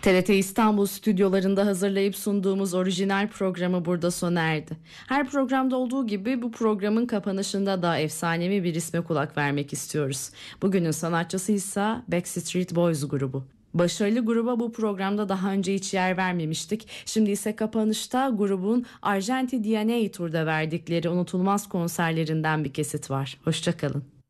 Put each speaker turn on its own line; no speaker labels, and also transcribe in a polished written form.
TRT İstanbul stüdyolarında hazırlayıp sunduğumuz orijinal programı burada sona erdi. Her programda olduğu gibi bu programın kapanışında da efsanevi bir isme kulak vermek istiyoruz. Bugünün sanatçısı ise Backstreet Boys grubu. Başarılı gruba bu programda daha önce hiç yer vermemiştik. Şimdi ise kapanışta grubun Argenti DNA Tour'da verdikleri unutulmaz konserlerinden bir kesit var. Hoşça kalın.